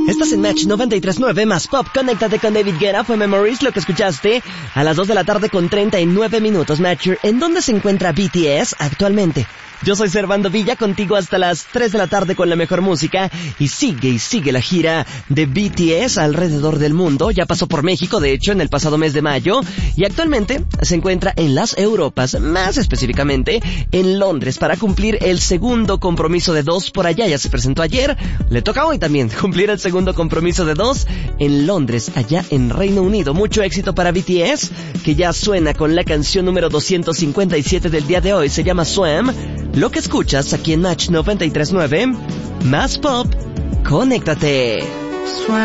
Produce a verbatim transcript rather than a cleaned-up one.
Estás en Match noventa y tres punto nueve más Pop. Conéctate con David Guetta. Fue Memories lo que escuchaste a las dos de la tarde con treinta y nueve minutos. Matcher, ¿en dónde se encuentra B T S actualmente? Yo soy Servando Villa, contigo hasta las tres de la tarde con la mejor música. Y sigue y sigue la gira de B T S alrededor del mundo. Ya pasó por México, de hecho, en el pasado mes de mayo. Y actualmente se encuentra en las Europas, más específicamente en Londres, para cumplir el segundo compromiso de dos por allá. Ya se presentó ayer, le toca hoy también cumplir el segundo compromiso de dos en Londres, allá en Reino Unido. Mucho éxito para B T S, que ya suena con la canción número doscientos cincuenta y siete del día de hoy. Se llama Swam. Lo que escuchas aquí en Match noventa y tres punto nueve, más Pop, conéctate.